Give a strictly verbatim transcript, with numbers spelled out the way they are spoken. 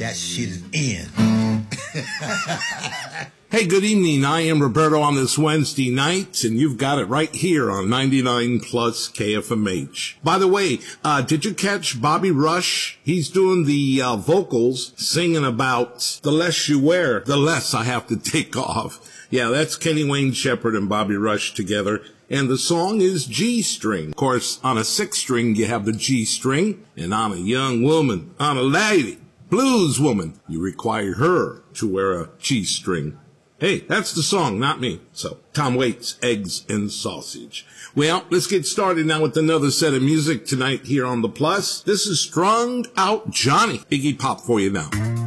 that shit is in. Hey, good evening. I am Roberto on this Wednesday night, and you've got it right here on ninety-nine plus K F M H. By the way, uh, did you catch Bobby Rush? He's doing the uh, vocals, singing about the less you wear, the less I have to take off. Yeah, that's Kenny Wayne Shepherd and Bobby Rush together. And the song is G string. Of course, on a six string, you have the G string. And on a young woman, on a lady, blues woman, you require her to wear a G string. Hey, that's the song, not me. So, Tom Waits, Eggs and Sausage. Well, let's get started now with another set of music tonight here on The Plus. This is Strung Out Johnny. Iggy Pop for you now.